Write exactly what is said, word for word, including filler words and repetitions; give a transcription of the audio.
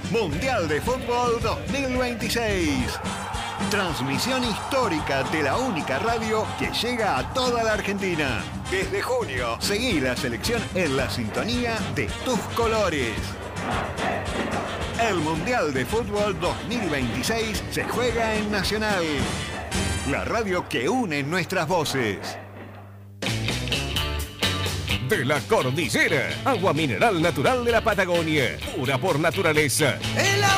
Mundial de Fútbol dos mil veintiséis. Transmisión histórica de la única radio que llega a toda la Argentina. Desde junio, seguí la selección en la sintonía de tus colores. El Mundial de Fútbol dos mil veintiséis se juega en Nacional, la radio que une nuestras voces. De la Cordillera, agua mineral natural de la Patagonia, pura por naturaleza. El